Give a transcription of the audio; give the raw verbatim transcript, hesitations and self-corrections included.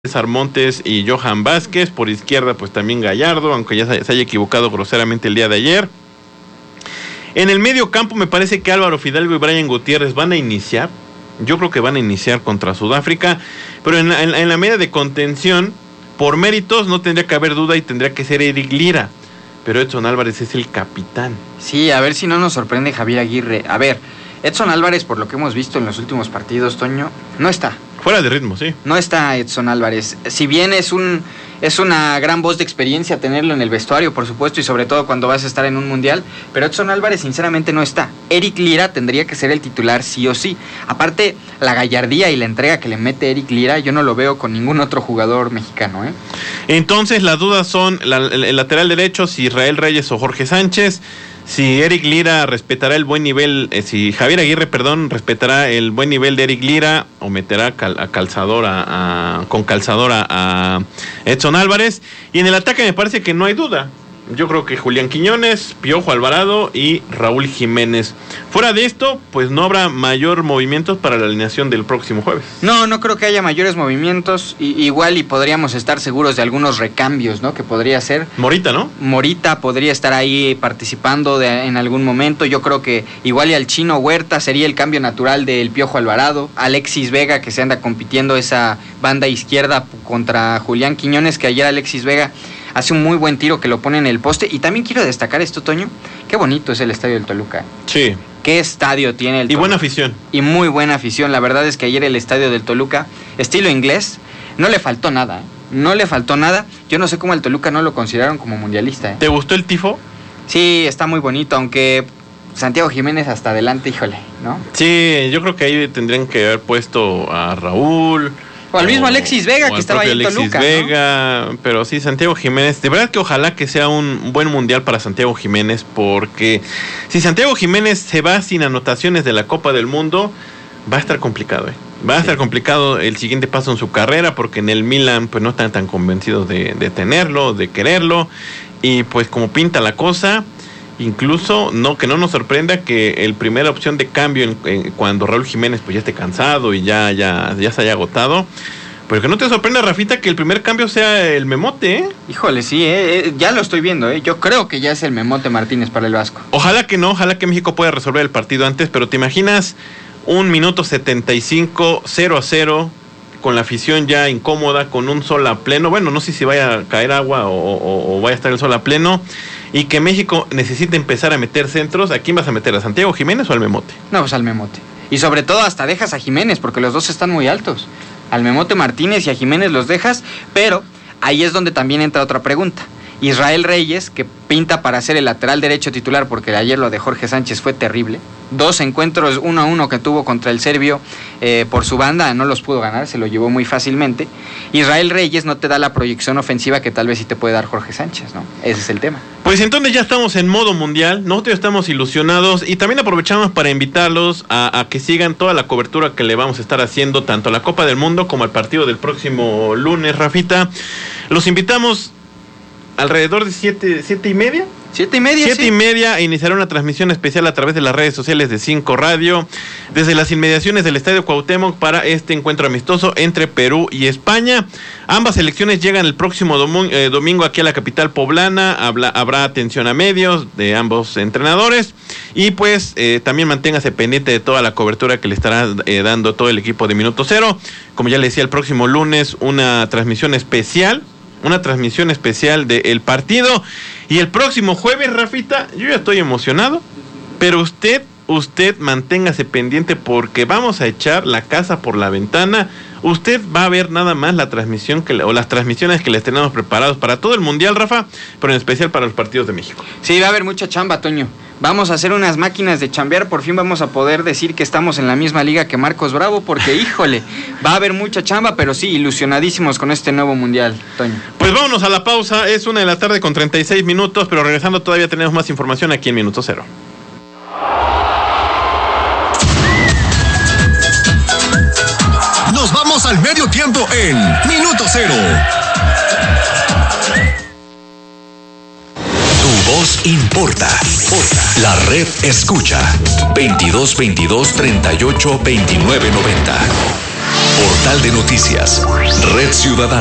César Montes y Johan Vázquez, por izquierda pues también Gallardo, aunque ya se haya equivocado groseramente el día de ayer. En el medio campo me parece que Álvaro Fidalgo y Brian Gutiérrez van a iniciar, yo creo que van a iniciar contra Sudáfrica, pero en la, en, en la media de contención, por méritos no tendría que haber duda y tendría que ser Eric Lira, pero Edson Álvarez es el capitán. Sí, a ver si no nos sorprende Javier Aguirre. A ver, Edson Álvarez, por lo que hemos visto en los últimos partidos, Toño, no está. Fuera de ritmo, sí. No está Edson Álvarez. Si bien es un es una gran voz de experiencia tenerlo en el vestuario, por supuesto, y sobre todo cuando vas a estar en un mundial, pero Edson Álvarez sinceramente no está. Eric Lira tendría que ser el titular sí o sí. Aparte, la gallardía y la entrega que le mete Eric Lira, yo no lo veo con ningún otro jugador mexicano, ¿eh? Entonces, las dudas son la, el, el lateral derecho, si Israel Reyes o Jorge Sánchez. Si Eric Lira respetará el buen nivel, eh, si Javier Aguirre, perdón, respetará el buen nivel de Eric Lira o meterá cal, a calzador a, a, con calzador a, a Edson Álvarez. Y en el ataque me parece que no hay duda. Yo creo que Julián Quiñones, Piojo Alvarado y Raúl Jiménez. Fuera de esto, pues no habrá mayor movimientos para la alineación del próximo jueves. No, no creo que haya mayores movimientos. I- igual y podríamos estar seguros de algunos recambios, ¿no? Que podría ser. Morita, ¿no? Morita podría estar ahí participando de, en algún momento. Yo creo que igual y al Chino Huerta sería el cambio natural del Piojo Alvarado. Alexis Vega, que se anda compitiendo esa banda izquierda contra Julián Quiñones, que ayer Alexis Vega hace un muy buen tiro que lo pone en el poste. Y también quiero destacar esto, Toño, qué bonito es el estadio del Toluca. Sí. Qué estadio tiene el Toluca. Y buena afición. Y muy buena afición. La verdad es que ayer el estadio del Toluca, estilo inglés, no le faltó nada, ¿eh? No le faltó nada. Yo no sé cómo el Toluca no lo consideraron como mundialista, ¿eh? ¿Te gustó el tifo? Sí, está muy bonito, aunque Santiago Jiménez hasta adelante, híjole, ¿no? Sí, yo creo que ahí tendrían que haber puesto a Raúl. O al mismo Alexis Vega, que estaba ahí en Alexis Toluca, Vega, ¿no? Pero sí, Santiago Jiménez, de verdad que ojalá que sea un buen mundial para Santiago Jiménez, porque si Santiago Jiménez se va sin anotaciones de la Copa del Mundo, va a estar complicado, ¿eh? Va a estar complicado el siguiente paso en su carrera, porque en el Milan pues no están tan convencidos de, de tenerlo, de quererlo, y pues como pinta la cosa, incluso no que no nos sorprenda que el primera opción de cambio en, en, cuando Raúl Jiménez pues ya esté cansado y ya, ya, ya se haya agotado, pero que no te sorprenda, Rafita, que el primer cambio sea el Memote, ¿eh? Híjole, sí, eh, ya lo estoy viendo, ¿eh? Yo creo que ya es el Memote Martínez para el Vasco. Ojalá que no, ojalá que México pueda resolver el partido antes, pero ¿te imaginas un minuto setenta y cinco, cero a cero, con la afición ya incómoda, con un sol a pleno? Bueno, no sé si vaya a caer agua o, o, o vaya a estar el sol a pleno, y que México necesite empezar a meter centros. ¿A quién vas a meter? ¿A Santiago Jiménez o al Memote? No, pues al Memote. Y sobre todo hasta dejas a Jiménez, porque los dos están muy altos. Al Memote Martínez y a Jiménez los dejas, pero ahí es donde también entra otra pregunta. Israel Reyes, que pinta para ser el lateral derecho titular, porque ayer lo de Jorge Sánchez fue terrible. Dos encuentros uno a uno que tuvo contra el serbio eh, por su banda, no los pudo ganar, se lo llevó muy fácilmente. Israel Reyes no te da la proyección ofensiva que tal vez sí te puede dar Jorge Sánchez, ¿no? Ese es el tema. Pues entonces ya estamos en modo mundial, nosotros estamos ilusionados y también aprovechamos para invitarlos a, a que sigan toda la cobertura que le vamos a estar haciendo tanto a la Copa del Mundo como al partido del próximo lunes, Rafita. Los invitamos alrededor de siete, siete y media. Siete y media, Siete sí. y media iniciará una transmisión especial a través de las redes sociales de Cinco Radio, desde las inmediaciones del Estadio Cuauhtémoc para este encuentro amistoso entre Perú y España. Ambas selecciones llegan el próximo domu- eh, domingo aquí a la capital poblana. Habla, habrá atención a medios de ambos entrenadores y pues eh, también manténgase pendiente de toda la cobertura que le estará eh, dando todo el equipo de Minuto Cero. Como ya le decía, el próximo lunes una transmisión especial. Una transmisión especial del partido. Y el próximo jueves, Rafita, yo ya estoy emocionado. Pero usted, usted manténgase pendiente porque vamos a echar la casa por la ventana. Usted va a ver nada más la transmisión que, o las transmisiones que les tenemos preparados para todo el mundial, Rafa, pero en especial para los partidos de México. Sí, va a haber mucha chamba, Toño. Vamos a hacer unas máquinas de chambear. Por fin vamos a poder decir que estamos en la misma liga que Marcos Bravo, porque híjole, va a haber mucha chamba, pero sí, ilusionadísimos con este nuevo mundial, Toño. Pues vámonos a la pausa. Es una de la tarde con treinta y seis minutos, pero regresando todavía tenemos más información aquí en Minuto Cero. Nos vamos al medio tiempo en Minuto Cero. Tu voz importa. La red escucha. veintidós veintidós treinta y ocho veintinueve noventa. Portal de Noticias, Red Ciudadana.